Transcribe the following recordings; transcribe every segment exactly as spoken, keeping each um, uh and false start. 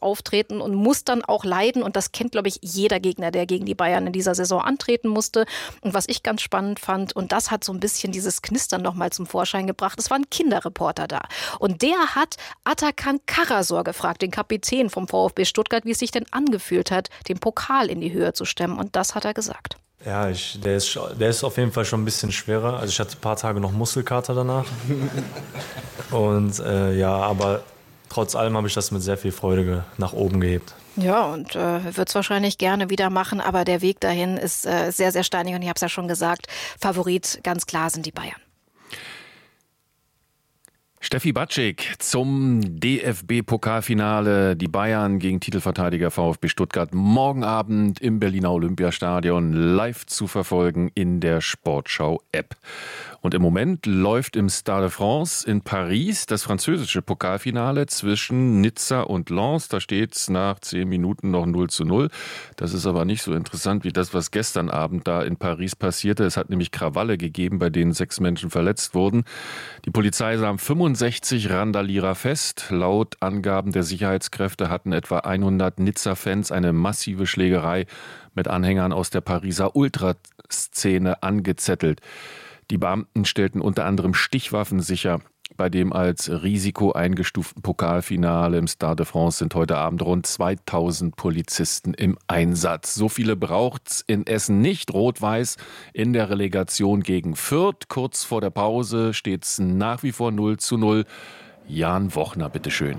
auftreten und muss dann auch leiden. Und das kennt, glaube ich, jeder Gegner, der gegen die Bayern in dieser Saison antreten musste. Und was ich ganz spannend fand, und das hat so ein bisschen dieses Knistern nochmal zum Vorschein gebracht, es war ein Kinderreporter da. Und der hat Atakan Karasor gefragt, den Kapitän vom VfB Stuttgart, wie es sich denn angefühlt hat, den Pokal in die Höhe zu stemmen. Und das hat er gesagt. Ja, ich, der, ist, der ist auf jeden Fall schon ein bisschen schwerer. Also ich hatte ein paar Tage noch Muskelkater danach. Und äh, ja, aber trotz allem habe ich das mit sehr viel Freude nach oben gehebt. Ja, und äh, wird es wahrscheinlich gerne wieder machen, aber der Weg dahin ist äh, sehr, sehr steinig. Und ich habe es ja schon gesagt, Favorit ganz klar sind die Bayern. Steffi Batschik zum D F B-Pokalfinale. Die Bayern gegen Titelverteidiger VfB Stuttgart morgen Abend im Berliner Olympiastadion live zu verfolgen in der Sportschau-App. Und im Moment läuft im Stade de France in Paris das französische Pokalfinale zwischen Nizza und Lens. Da steht es nach zehn Minuten noch null zu null. Das ist aber nicht so interessant wie das, was gestern Abend da in Paris passierte. Es hat nämlich Krawalle gegeben, bei denen sechs Menschen verletzt wurden. Die Polizei nahm fünfundsechzig Randalierer fest. Laut Angaben der Sicherheitskräfte hatten etwa hundert Nizza-Fans eine massive Schlägerei mit Anhängern aus der Pariser Ultraszene angezettelt. Die Beamten stellten unter anderem Stichwaffen sicher. Bei dem als Risiko eingestuften Pokalfinale im Stade de France sind heute Abend rund zweitausend Polizisten im Einsatz. So viele braucht's in Essen nicht. Rot-Weiß in der Relegation gegen Fürth. Kurz vor der Pause steht's nach wie vor null zu null. Jan Wochner, bitteschön.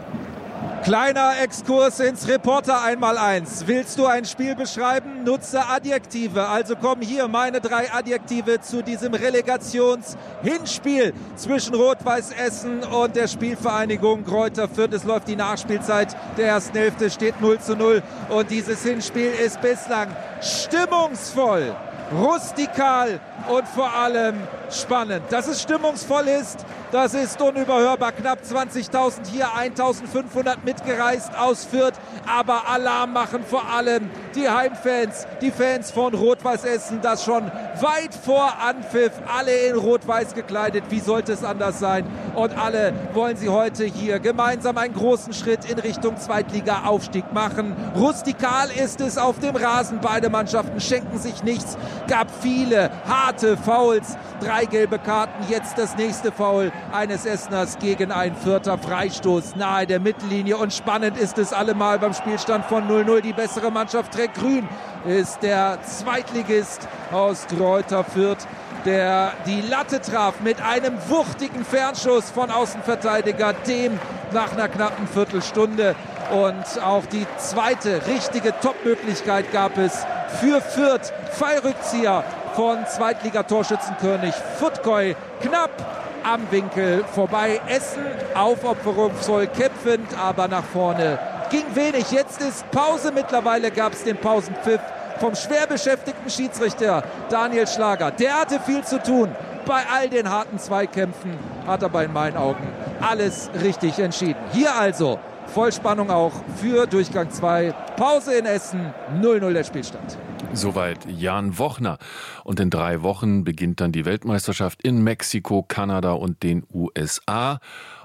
Kleiner Exkurs ins Reporter einmal eins. Willst du ein Spiel beschreiben? Nutze Adjektive. Also kommen hier meine drei Adjektive zu diesem Relegations-Hinspiel zwischen Rot-Weiß Essen und der Spielvereinigung Greuther Fürth. Es läuft die Nachspielzeit der ersten Hälfte, steht null zu null. Und dieses Hinspiel ist bislang stimmungsvoll, rustikal und vor allem spannend. Dass es stimmungsvoll ist, das ist unüberhörbar. Knapp zwanzigtausend hier, eintausendfünfhundert mitgereist aus Fürth. Aber Alarm machen vor allem die Heimfans, die Fans von Rot-Weiß Essen, das schon weit vor Anpfiff. Alle in Rot-Weiß gekleidet, wie sollte es anders sein? Und alle wollen sie heute hier gemeinsam einen großen Schritt in Richtung Zweitliga-Aufstieg machen. Rustikal ist es auf dem Rasen. Beide Mannschaften schenken sich nichts. Gab viele harte Fouls, drei gelbe Karten. Jetzt das nächste Foul eines Esseners gegen einen Fürther Freistoß nahe der Mittellinie. Und spannend ist es allemal beim Spielstand von null null. Die bessere Mannschaft trägt grün, ist der Zweitligist aus Greuther Fürth, der die Latte traf mit einem wuchtigen Fernschuss von Außenverteidiger Dem nach einer knappen Viertelstunde. Und auch die zweite richtige Top-Möglichkeit gab es für Fürth. Fallrückzieher von Zweitligatorschützenkönig Futkoy, knapp am Winkel vorbei. Essen aufopferungsvoll kämpfend, aber nach vorne ging wenig. Jetzt ist Pause. Mittlerweile gab es den Pausenpfiff vom schwer beschäftigten Schiedsrichter Daniel Schlager. Der hatte viel zu tun. Bei all den harten Zweikämpfen hat er bei meinen Augen alles richtig entschieden. Hier also Vollspannung auch für Durchgang zwei. Pause in Essen, null null der Spielstand. Soweit Jan Wochner. Und in drei Wochen beginnt dann die Weltmeisterschaft in Mexiko, Kanada und den U S A.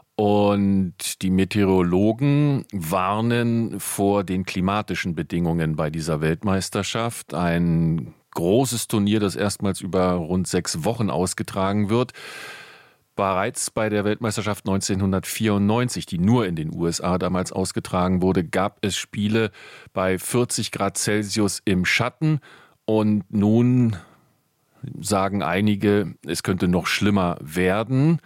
Und die Meteorologen warnen vor den klimatischen Bedingungen bei dieser Weltmeisterschaft. Ein großes Turnier, das erstmals über rund sechs Wochen ausgetragen wird. Bereits bei der Weltmeisterschaft neunzehnhundertvierundneunzig, die nur in den U S A damals ausgetragen wurde, gab es Spiele bei vierzig Grad Celsius im Schatten. Und nun sagen einige, es könnte noch schlimmer werden.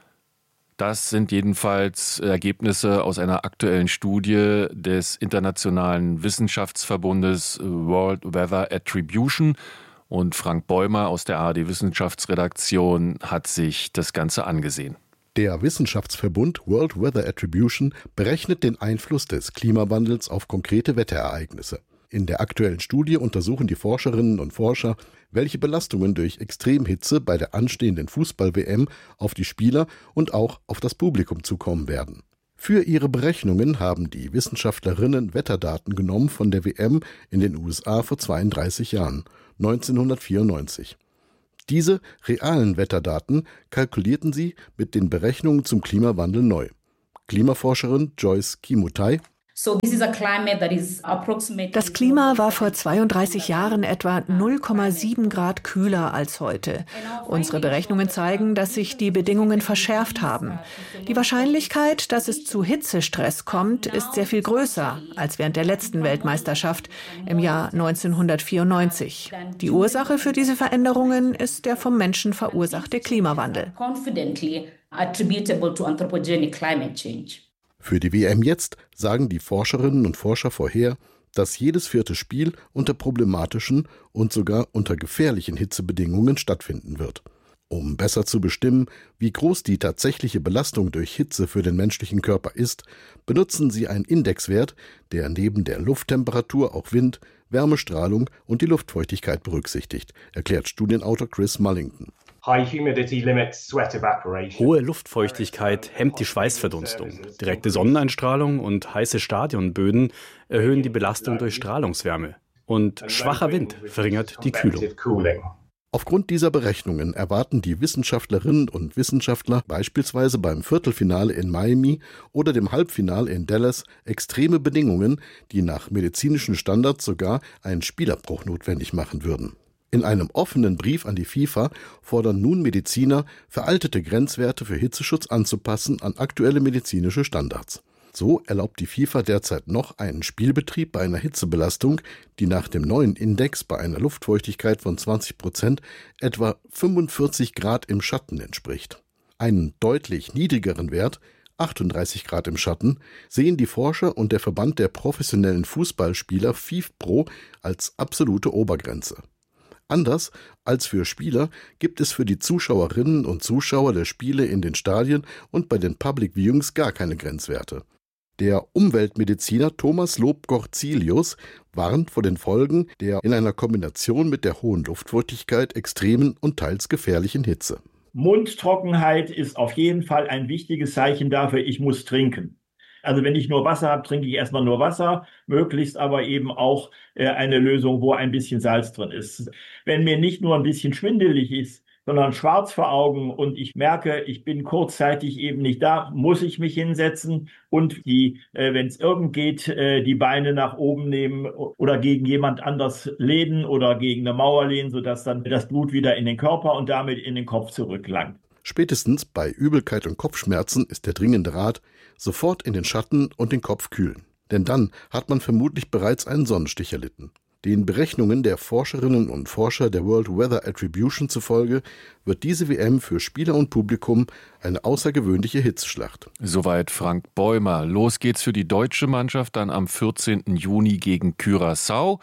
Das sind jedenfalls Ergebnisse aus einer aktuellen Studie des Internationalen Wissenschaftsverbundes World Weather Attribution. Und Frank Bäumer aus der A R D-Wissenschaftsredaktion hat sich das Ganze angesehen. Der Wissenschaftsverbund World Weather Attribution berechnet den Einfluss des Klimawandels auf konkrete Wetterereignisse. In der aktuellen Studie untersuchen die Forscherinnen und Forscher, welche Belastungen durch Extremhitze bei der anstehenden Fußball-W M auf die Spieler und auch auf das Publikum zukommen werden. Für ihre Berechnungen haben die Wissenschaftlerinnen Wetterdaten genommen von der W M in den U S A vor zweiunddreißig Jahren, neunzehnhundertvierundneunzig. Diese realen Wetterdaten kalkulierten sie mit den Berechnungen zum Klimawandel neu. Klimaforscherin Joyce Kimutai: Das Klima war vor zweiunddreißig Jahren etwa null Komma sieben Grad kühler als heute. Unsere Berechnungen zeigen, dass sich die Bedingungen verschärft haben. Die Wahrscheinlichkeit, dass es zu Hitzestress kommt, ist sehr viel größer als während der letzten Weltmeisterschaft im Jahr neunzehnhundertvierundneunzig. Die Ursache für diese Veränderungen ist der vom Menschen verursachte Klimawandel. Für die W M jetzt sagen die Forscherinnen und Forscher vorher, dass jedes vierte Spiel unter problematischen und sogar unter gefährlichen Hitzebedingungen stattfinden wird. Um besser zu bestimmen, wie groß die tatsächliche Belastung durch Hitze für den menschlichen Körper ist, benutzen sie einen Indexwert, der neben der Lufttemperatur auch Wind, Wärmestrahlung und die Luftfeuchtigkeit berücksichtigt, erklärt Studienautor Chris Mullington. Hohe Luftfeuchtigkeit hemmt die Schweißverdunstung. Direkte Sonneneinstrahlung und heiße Stadionböden erhöhen die Belastung durch Strahlungswärme. Und schwacher Wind verringert die Kühlung. Aufgrund dieser Berechnungen erwarten die Wissenschaftlerinnen und Wissenschaftler beispielsweise beim Viertelfinale in Miami oder dem Halbfinale in Dallas extreme Bedingungen, die nach medizinischen Standards sogar einen Spielabbruch notwendig machen würden. In einem offenen Brief an die FIFA fordern nun Mediziner, veraltete Grenzwerte für Hitzeschutz anzupassen an aktuelle medizinische Standards. So erlaubt die FIFA derzeit noch einen Spielbetrieb bei einer Hitzebelastung, die nach dem neuen Index bei einer Luftfeuchtigkeit von zwanzig Prozent etwa fünfundvierzig Grad im Schatten entspricht. Einen deutlich niedrigeren Wert, achtunddreißig Grad im Schatten, sehen die Forscher und der Verband der professionellen Fußballspieler FIFPro als absolute Obergrenze. Anders als für Spieler gibt es für die Zuschauerinnen und Zuschauer der Spiele in den Stadien und bei den Public Viewings gar keine Grenzwerte. Der Umweltmediziner Thomas Lob-Gorzelius warnt vor den Folgen der in einer Kombination mit der hohen Luftfeuchtigkeit extremen und teils gefährlichen Hitze. Mundtrockenheit ist auf jeden Fall ein wichtiges Zeichen dafür, ich muss trinken. Also wenn ich nur Wasser habe, trinke ich erstmal nur Wasser, möglichst aber eben auch äh, eine Lösung, wo ein bisschen Salz drin ist. Wenn mir nicht nur ein bisschen schwindelig ist, sondern schwarz vor Augen und ich merke, ich bin kurzzeitig eben nicht da, muss ich mich hinsetzen und die, äh, wenn es irgend geht, äh, die Beine nach oben nehmen oder gegen jemand anders lehnen oder gegen eine Mauer lehnen, sodass dann das Blut wieder in den Körper und damit in den Kopf zurückgelangt. Spätestens bei Übelkeit und Kopfschmerzen ist der dringende Rat, sofort in den Schatten und den Kopf kühlen. Denn dann hat man vermutlich bereits einen Sonnenstich erlitten. Den Berechnungen der Forscherinnen und Forscher der World Weather Attribution zufolge wird diese W M für Spieler und Publikum eine außergewöhnliche Hitzeschlacht. Soweit Frank Bäumer. Los geht's für die deutsche Mannschaft dann am vierzehnten Juni gegen Curaçao.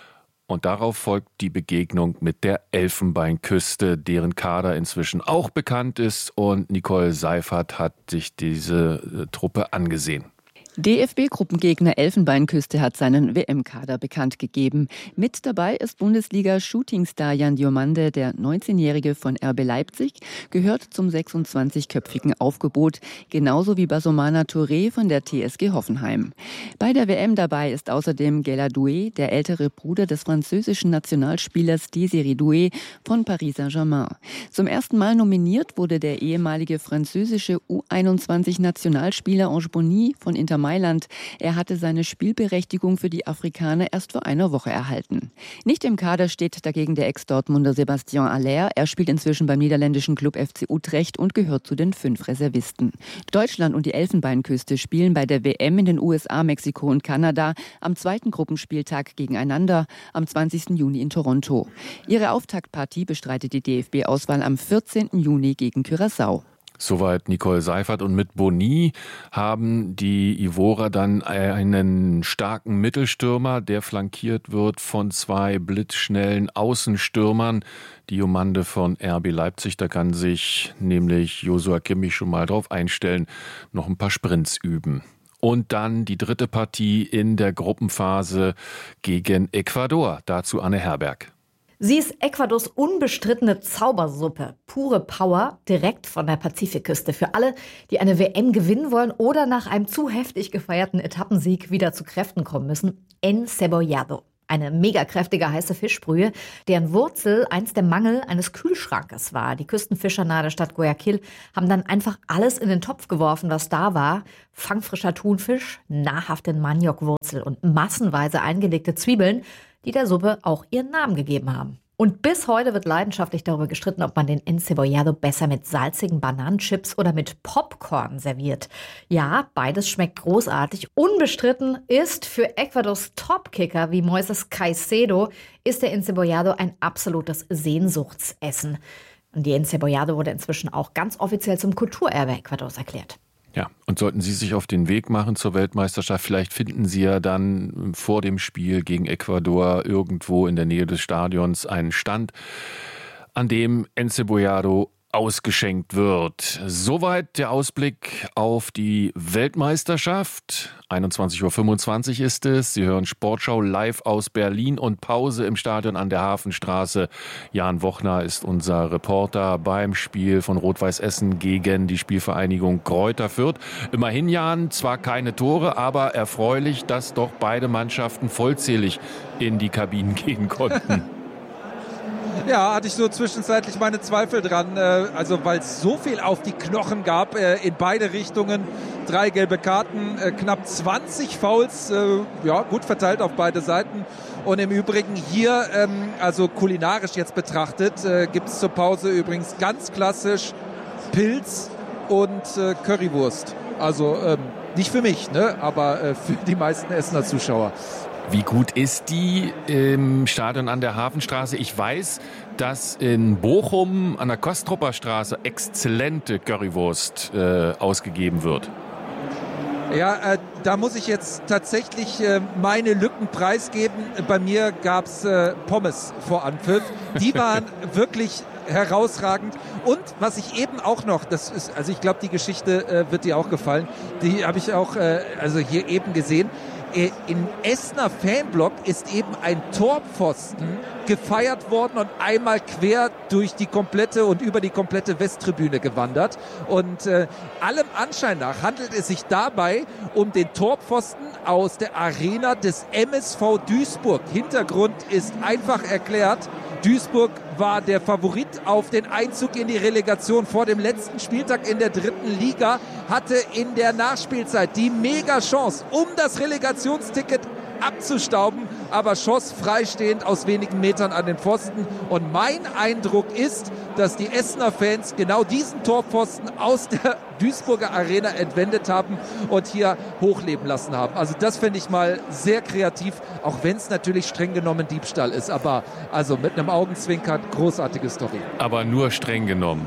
Und darauf folgt die Begegnung mit der Elfenbeinküste, deren Kader inzwischen auch bekannt ist. Und Nicole Seifert hat sich diese äh, Truppe angesehen. D F B-Gruppengegner Elfenbeinküste hat seinen W M-Kader bekannt gegeben. Mit dabei ist Bundesliga-Shootingstar Jan Diomande, der neunzehnjährige von R B Leipzig, gehört zum sechsundzwanzigköpfigen Aufgebot, genauso wie Basomana Touré von der T S G Hoffenheim. Bei der W M dabei ist außerdem Gela Doué, der ältere Bruder des französischen Nationalspielers Désiré Doué von Paris Saint-Germain. Zum ersten Mal nominiert wurde der ehemalige französische U einundzwanzig-Nationalspieler Ange Bonny von Inter Mailand. Er hatte seine Spielberechtigung für die Afrikaner erst vor einer Woche erhalten. Nicht im Kader steht dagegen der Ex-Dortmunder Sébastien Haller. Er spielt inzwischen beim niederländischen Club F C Utrecht und gehört zu den fünf Reservisten. Deutschland und die Elfenbeinküste spielen bei der W M in den U S A, Mexiko und Kanada am zweiten Gruppenspieltag gegeneinander am zwanzigsten Juni in Toronto. Ihre Auftaktpartie bestreitet die D F B-Auswahl am vierzehnten Juni gegen Curaçao. Soweit Nicole Seifert. Und mit Bonny haben die Ivorer dann einen starken Mittelstürmer, der flankiert wird von zwei blitzschnellen Außenstürmern. Diomande von R B Leipzig, da kann sich nämlich Joshua Kimmich schon mal drauf einstellen, noch ein paar Sprints üben. Und dann die dritte Partie in der Gruppenphase gegen Ecuador. Dazu Anne Herberg. Sie ist Ecuadors unbestrittene Zaubersuppe, pure Power, direkt von der Pazifikküste. Für alle, die eine W M gewinnen wollen oder nach einem zu heftig gefeierten Etappensieg wieder zu Kräften kommen müssen. Encebollado. Eine mega kräftige heiße Fischbrühe, deren Wurzel einst der Mangel eines Kühlschrankes war. Die Küstenfischer nahe der Stadt Guayaquil haben dann einfach alles in den Topf geworfen, was da war. Fangfrischer Thunfisch, nahrhafte Maniokwurzel und massenweise eingelegte Zwiebeln, die der Suppe auch ihren Namen gegeben haben. Und bis heute wird leidenschaftlich darüber gestritten, ob man den Encebollado besser mit salzigen Bananenchips oder mit Popcorn serviert. Ja, beides schmeckt großartig. Unbestritten ist für Ecuadors Topkicker wie Moises Caicedo ist der Encebollado ein absolutes Sehnsuchtsessen. Und die Encebollado wurde inzwischen auch ganz offiziell zum Kulturerbe Ecuadors erklärt. Ja, und sollten Sie sich auf den Weg machen zur Weltmeisterschaft, vielleicht finden Sie ja dann vor dem Spiel gegen Ecuador irgendwo in der Nähe des Stadions einen Stand, an dem Encebollado ausgeschenkt wird. Soweit der Ausblick auf die Weltmeisterschaft. einundzwanzig Uhr fünfundzwanzig ist es. Sie hören Sportschau live aus Berlin und Pause im Stadion an der Hafenstraße. Jan Wochner ist unser Reporter beim Spiel von Rot-Weiß Essen gegen die Spielvereinigung Greuther Fürth. Immerhin, Jan, zwar keine Tore, aber erfreulich, dass doch beide Mannschaften vollzählig in die Kabinen gehen konnten. Ja, hatte ich so zwischenzeitlich meine Zweifel dran, also weil es so viel auf die Knochen gab in beide Richtungen. Drei gelbe Karten, knapp zwanzig Fouls, ja, gut verteilt auf beide Seiten. Und im Übrigen hier, also kulinarisch jetzt betrachtet, gibt es zur Pause übrigens ganz klassisch Pilz und Currywurst. Also nicht für mich, ne, aber für die meisten Essener Zuschauer. Wie gut ist die im Stadion an der Hafenstraße? Ich weiß, dass in Bochum an der Kostropper Straße exzellente Currywurst äh, ausgegeben wird. Ja, äh, da muss ich jetzt tatsächlich äh, meine Lücken preisgeben. Bei mir gab es äh, Pommes vor Anpfiff. Die waren wirklich herausragend. Und was ich eben auch noch, das ist, also ich glaube, die Geschichte äh, wird dir auch gefallen, die habe ich auch äh, also hier eben gesehen. Im Essener Fanblock ist eben ein Torpfosten gefeiert worden und einmal quer durch die komplette und über die komplette Westtribüne gewandert. Und äh, allem Anschein nach handelt es sich dabei um den Torpfosten aus der Arena des M S V Duisburg. Hintergrund ist einfach erklärt. Duisburg war der Favorit auf den Einzug in die Relegation vor dem letzten Spieltag in der dritten Liga, hatte in der Nachspielzeit die Mega-Chance, um das Relegationsticket abzustauben, aber schoss freistehend aus wenigen Metern an den Pfosten. Und mein Eindruck ist, dass die Essener Fans genau diesen Torpfosten aus der Duisburger Arena entwendet haben und hier hochleben lassen haben. Also das finde ich mal sehr kreativ, auch wenn es natürlich streng genommen Diebstahl ist. Aber also mit einem Augenzwinkern, großartige Story. Aber nur streng genommen.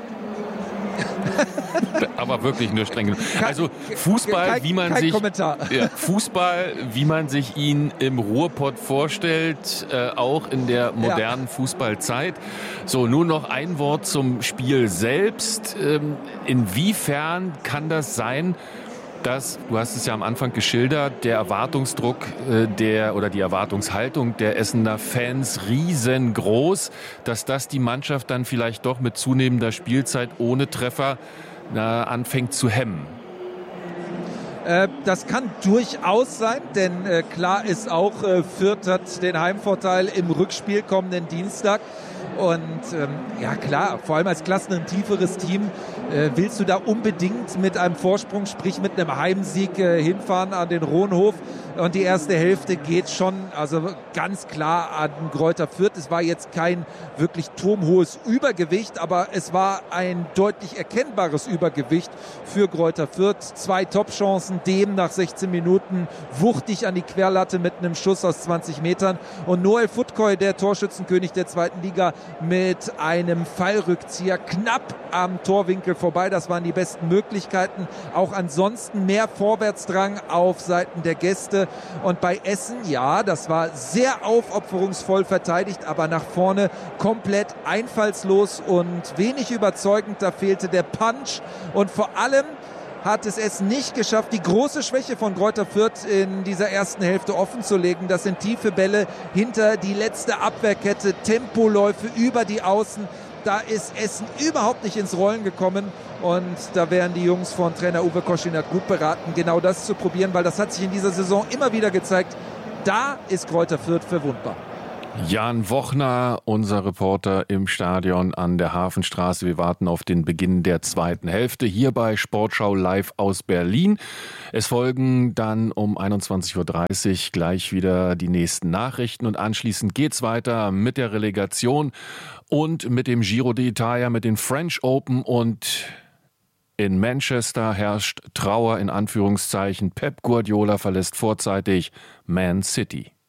Aber wirklich nur streng genommen. Also Fußball, kein, wie man kein sich Kommentar. Ja, Fußball, wie man sich ihn im Ruhrpott vorstellt, äh, auch in der modernen ja. Fußballzeit. So, nur noch ein Wort zum Spiel selbst. Ähm, inwiefern kann das sein, dass, du hast es ja am Anfang geschildert, der Erwartungsdruck äh, der oder die Erwartungshaltung der Essener Fans riesengroß, dass das die Mannschaft dann vielleicht doch mit zunehmender Spielzeit ohne Treffer na, anfängt zu hemmen? Äh, das kann durchaus sein, denn äh, klar ist auch, äh, Fürth hat den Heimvorteil im Rückspiel kommenden Dienstag. Und ähm, ja klar, vor allem als klassentieferes Team äh, willst du da unbedingt mit einem Vorsprung, sprich mit einem Heimsieg äh, hinfahren an den Rohnhof. Und die erste Hälfte geht schon, also ganz klar an Greuther Fürth. Es war jetzt kein wirklich turmhohes Übergewicht, aber es war ein deutlich erkennbares Übergewicht für Greuther Fürth. Zwei Top-Chancen, dem nach sechzehn Minuten wuchtig an die Querlatte mit einem Schuss aus zwanzig Metern. Und Noel Futkoy, der Torschützenkönig der zweiten Liga, mit einem Fallrückzieher knapp am Torwinkel vorbei. Das waren die besten Möglichkeiten. Auch ansonsten mehr Vorwärtsdrang auf Seiten der Gäste. Und bei Essen, ja, das war sehr aufopferungsvoll verteidigt, aber nach vorne komplett einfallslos und wenig überzeugend. Da fehlte der Punch und vor allem hat es Essen nicht geschafft, die große Schwäche von Greuther Fürth in dieser ersten Hälfte offen zu legen. Das sind tiefe Bälle hinter die letzte Abwehrkette, Tempoläufe über die Außen. Da ist Essen überhaupt nicht ins Rollen gekommen und da wären die Jungs von Trainer Uwe Koschinat gut beraten, genau das zu probieren, weil das hat sich in dieser Saison immer wieder gezeigt. Da ist Greuther Fürth verwundbar. Jan Wochner, unser Reporter im Stadion an der Hafenstraße. Wir warten auf den Beginn der zweiten Hälfte hier bei Sportschau live aus Berlin. Es folgen dann um einundzwanzig Uhr dreißig gleich wieder die nächsten Nachrichten und anschließend geht's weiter mit der Relegation und mit dem Giro d'Italia, mit den French Open und in Manchester herrscht Trauer in Anführungszeichen. Pep Guardiola verlässt vorzeitig Man City.